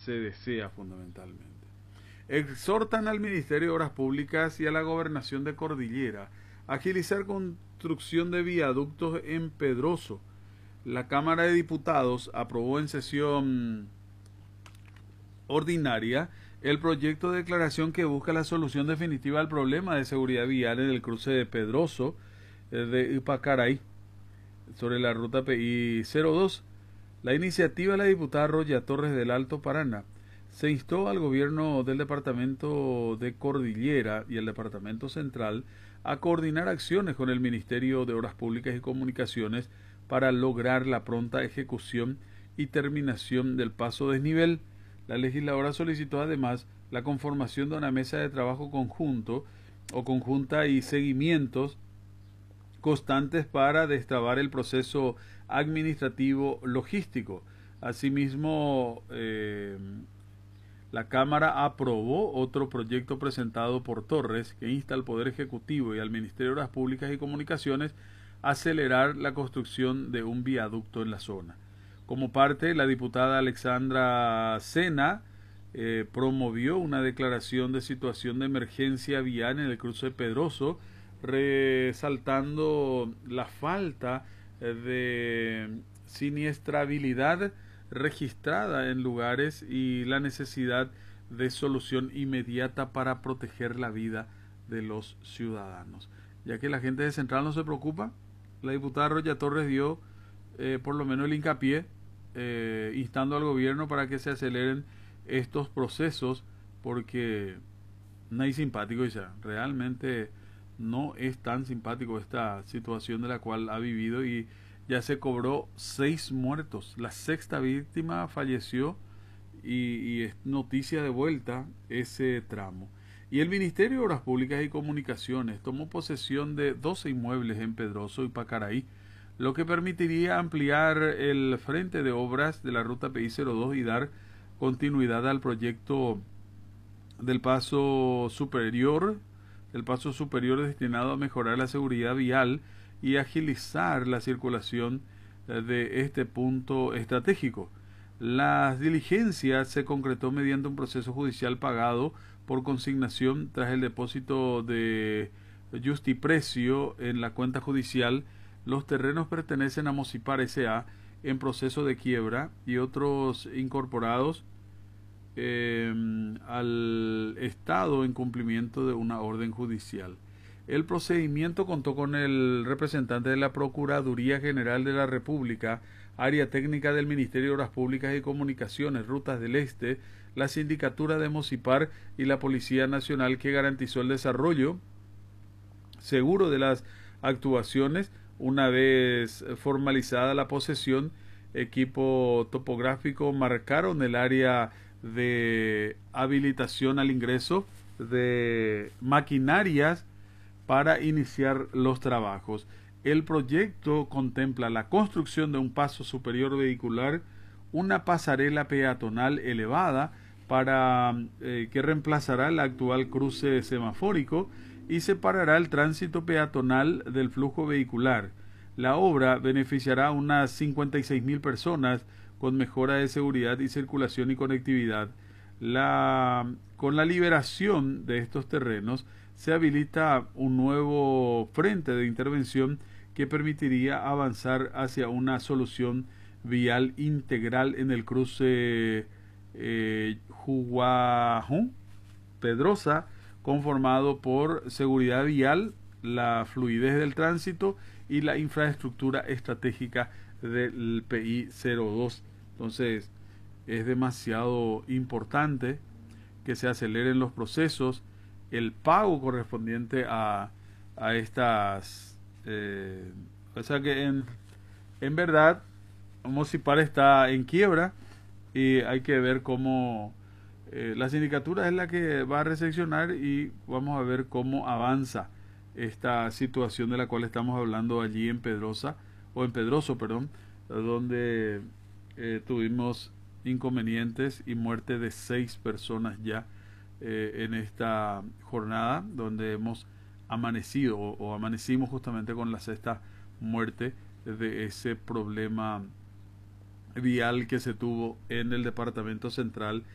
se desea fundamentalmente. Exhortan al Ministerio de Obras Públicas y a la Gobernación de Cordillera a agilizar construcción de viaductos en Pedroso. La Cámara de Diputados aprobó en sesión ordinaria el proyecto de declaración que busca la solución definitiva al problema de seguridad vial en el cruce de Pedroso de Ipacaray sobre la ruta PI 02. La iniciativa de la diputada Roya Torres del Alto Paraná se instó al gobierno del departamento de Cordillera y al departamento central a coordinar acciones con el Ministerio de Obras Públicas y Comunicaciones para lograr la pronta ejecución y terminación del paso desnivel. La legisladora solicitó además la conformación de una mesa de trabajo conjunta y seguimientos constantes para destrabar el proceso administrativo logístico. Asimismo, la Cámara aprobó otro proyecto presentado por Torres que insta al Poder Ejecutivo y al Ministerio de Obras Públicas y Comunicaciones a acelerar la construcción de un viaducto en la zona. Como parte, la diputada Alexandra Sena promovió una declaración de situación de emergencia vial en el cruce Pedroso, resaltando la falta de siniestrabilidad registrada en lugares y la necesidad de solución inmediata para proteger la vida de los ciudadanos. Ya que la gente de Central no se preocupa, la diputada Roya Torres dio por lo menos el hincapié instando al gobierno para que se aceleren estos procesos, porque no hay simpático, y sea, realmente no es tan simpático esta situación de la cual ha vivido, y ya se cobró 6 muertos. La sexta víctima falleció y es noticia de vuelta ese tramo. Y el Ministerio de Obras Públicas y Comunicaciones tomó posesión de 12 inmuebles en Pedroso y Pacaraí, lo que permitiría ampliar el frente de obras de la ruta PI 02 y dar continuidad al proyecto del paso superior destinado a mejorar la seguridad vial y agilizar la circulación de este punto estratégico. Las diligencias se concretó mediante un proceso judicial pagado por consignación tras el depósito de justiprecio en la cuenta judicial. Los terrenos pertenecen a Mocipar S.A. en proceso de quiebra y otros incorporados al Estado en cumplimiento de una orden judicial. El procedimiento contó con el representante de la Procuraduría General de la República, área técnica del Ministerio de Obras Públicas y Comunicaciones, Rutas del Este, la Sindicatura de Mocipar y la Policía Nacional, que garantizó el desarrollo seguro de las actuaciones. Una vez formalizada la posesión, equipo topográfico marcaron el área de habilitación al ingreso de maquinarias para iniciar los trabajos. El proyecto contempla la construcción de un paso superior vehicular, una pasarela peatonal elevada que reemplazará el actual cruce semafórico y separará el tránsito peatonal del flujo vehicular. La obra beneficiará a unas 56.000 personas con mejora de seguridad y circulación y conectividad. Con la liberación de estos terrenos se habilita un nuevo frente de intervención que permitiría avanzar hacia una solución vial integral en el cruce Juguajón Pedrosa, conformado por seguridad vial, la fluidez del tránsito y la infraestructura estratégica del PI 02. Entonces, es demasiado importante que se aceleren los procesos, el pago correspondiente a estas o sea que en verdad Mocipar está en quiebra y hay que ver cómo la sindicatura es la que va a recepcionar, y vamos a ver cómo avanza esta situación de la cual estamos hablando allí en Pedroso, donde tuvimos inconvenientes y muerte de 6 personas ya en esta jornada, donde hemos amanecido o amanecimos justamente con la sexta muerte de ese problema vial que se tuvo en el departamento central